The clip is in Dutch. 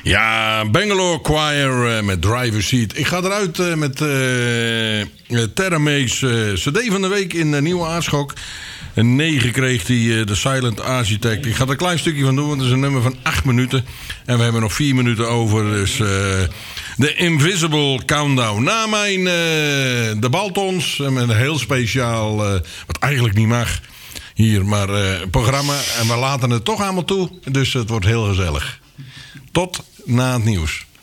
Ja, Bangalore Choir met Driver's Seat. Ik ga eruit met Terra May's CD van de week in Nieuwe Aarschok. Een 9 kreeg hij, de Silent Architect. Ik ga er een klein stukje van doen, want het is een nummer van 8 minuten. En we hebben nog 4 minuten over, dus de Invisible Countdown. Na mijn de Baltons, met een heel speciaal, wat eigenlijk niet mag hier, maar programma. En we laten het toch allemaal toe, dus het wordt heel gezellig. Tot na het nieuws.